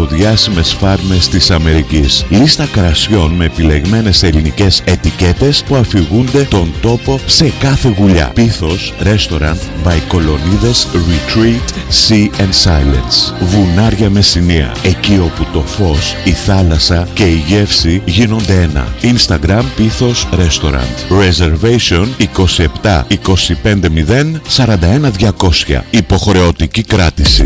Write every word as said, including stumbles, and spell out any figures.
από διάσημες φάρμες της Αμερικής. Λίστα κρασιών με επιλεγμένες ελληνικές ετικέτες που αφηγούνται τον τόπο σε κάθε γουλιά. Πίθος Restaurant by Κολονίδες Retreat Sea and Silence. Βουνάρια Μεσσηνία. Εκεί όπου το φως, η θάλασσα και η γεύση γίνονται ένα. Instagram Πίθος Restaurant. Reservation είκοσι επτά είκοσι πέντε μηδέν σαράντα ένα διακόσια. Υποχρεωτική κράτηση.